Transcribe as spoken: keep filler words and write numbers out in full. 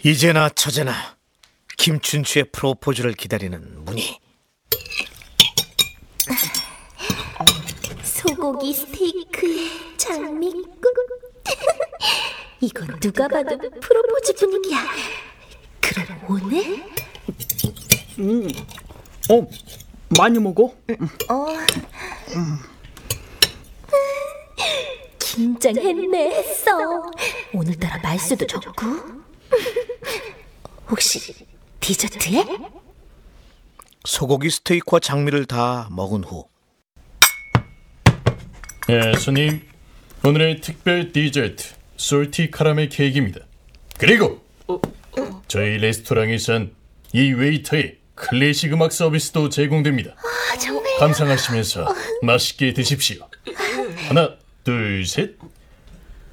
이제나 저제나 김춘추의 프로포즈를 기다리는 문희. 소고기 스테이크에 장미꽃. 이건 누가 봐도 프로포즈 분위기야. 그럼 오늘? 음, 어, 많이 먹어? 어. 음. 긴장했네 했어. 오늘따라 말수도 적고. 혹시 디저트에? 소고기 스테이크와 장미를 다 먹은 후. 예, 손님. 오늘의 특별 디저트 솔티 카라멜 케이크입니다. 그리고 저희 레스토랑에선 이 웨이터의 클래식 음악 서비스도 제공됩니다. 아, 정말. 감상하시면서 맛있게 드십시오. 하나, 둘, 셋.